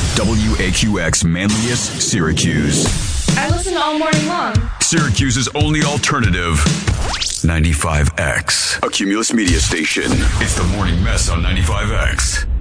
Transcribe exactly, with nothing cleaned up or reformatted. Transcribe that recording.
W A Q X Manlius, Syracuse. I listen all morning long. Syracuse's only alternative. ninety-five X. A Cumulus media station. It's the Morning Mess on ninety-five X.